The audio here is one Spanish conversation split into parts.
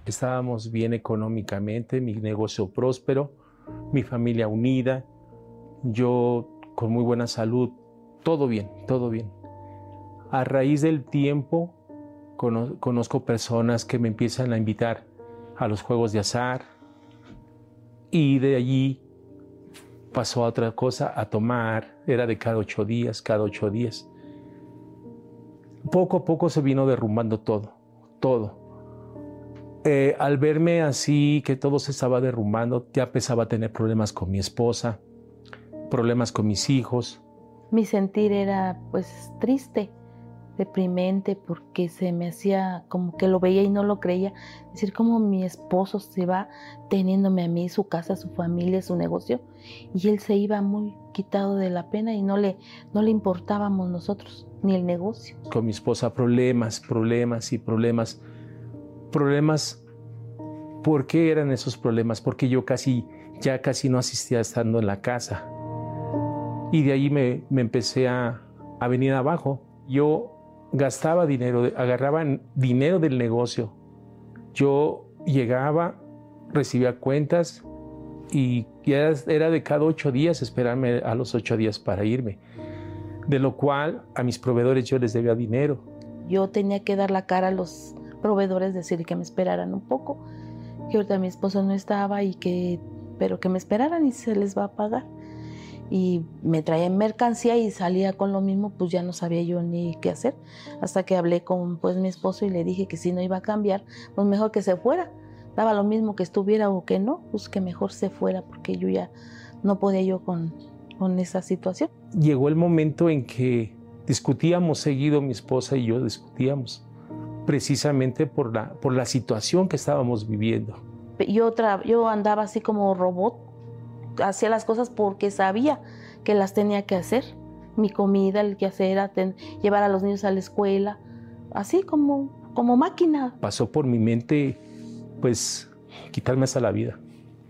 Estábamos bien económicamente, mi negocio próspero, mi familia unida, yo con muy buena salud, todo bien, todo bien. A raíz del tiempo conozco personas que me empiezan a invitar a los juegos de azar y de allí pasó a otra cosa, a tomar, era de cada 8 días, cada 8 días. Poco a poco se vino derrumbando todo. Al verme así, que todo se estaba derrumbando, ya empezaba a tener problemas con mi esposa, problemas con mis hijos. Mi sentir era pues triste, deprimente, porque se me hacía como que lo veía y no lo creía. Es decir, como mi esposo se va teniéndome a mí, su casa, su familia, su negocio, y él se iba muy quitado de la pena y no le importábamos nosotros, ni el negocio. Con mi esposa problemas. ¿Por qué eran esos problemas? Porque yo ya casi no asistía estando en la casa. Y de ahí me empecé a venir abajo. Yo gastaba dinero, agarraba dinero del negocio. Yo llegaba, recibía cuentas y era de cada 8 días esperarme a los 8 días para irme. De lo cual a mis proveedores yo les debía dinero. Yo tenía que dar la cara a los proveedores, decir que me esperaran un poco, que ahorita mi esposo no estaba pero que me esperaran y se les va a pagar. Y me traían mercancía y salía con lo mismo, pues ya no sabía yo ni qué hacer, hasta que hablé con mi esposo y le dije que si no iba a cambiar, pues mejor que se fuera. Daba lo mismo que estuviera o que no, pues que mejor se fuera, porque yo ya no podía yo con esa situación. Llegó el momento en que discutíamos seguido, mi esposa y yo discutíamos, precisamente por la situación que estábamos viviendo. Yo andaba así como robot, hacía las cosas porque sabía que las tenía que hacer. Mi comida, el que hacer era llevar a los niños a la escuela, así como máquina. Pasó por mi mente, pues, quitarme hasta la vida.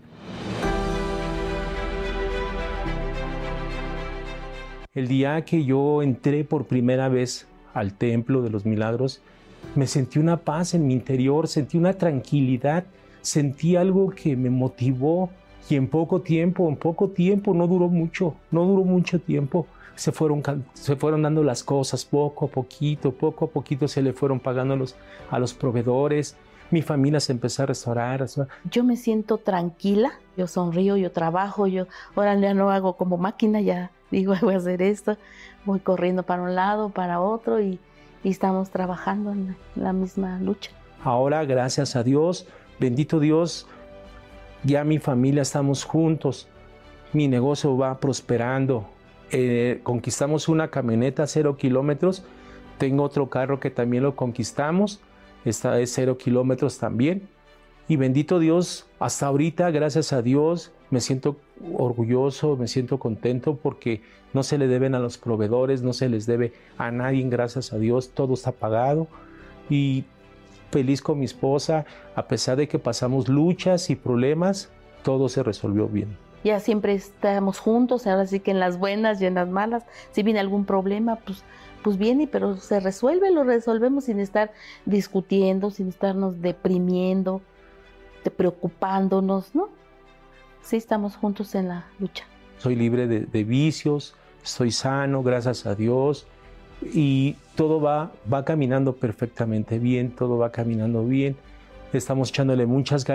El día que yo entré por primera vez al Templo de los Milagros, me sentí una paz en mi interior, sentí una tranquilidad, sentí algo que me motivó y en poco tiempo, no duró mucho tiempo, se fueron dando las cosas poco a poquito se le fueron pagando a los proveedores, mi familia se empezó a restaurar. Yo me siento tranquila, yo sonrío, yo trabajo, ahora ya no hago como máquina, ya digo voy a hacer esto, voy corriendo para un lado, para otro y estamos trabajando en la misma lucha. Ahora, gracias a Dios, bendito Dios, ya mi familia estamos juntos, mi negocio va prosperando, conquistamos una camioneta 0 kilómetros, tengo otro carro que también lo conquistamos, esta es 0 kilómetros también, y bendito Dios, hasta ahorita, gracias a Dios, me siento orgulloso, me siento contento porque no se le deben a los proveedores, no se les debe a nadie, gracias a Dios, todo está pagado y feliz con mi esposa, a pesar de que pasamos luchas y problemas, todo se resolvió bien. Ya siempre estamos juntos, ahora sí que en las buenas y en las malas, si viene algún problema, pues viene, pero se resuelve, lo resolvemos sin estar discutiendo, sin estarnos deprimiendo, preocupándonos, ¿no? Sí, estamos juntos en la lucha. Soy libre de vicios, estoy sano, gracias a Dios, y todo va caminando perfectamente bien, todo va caminando bien. Estamos echándole muchas ganas.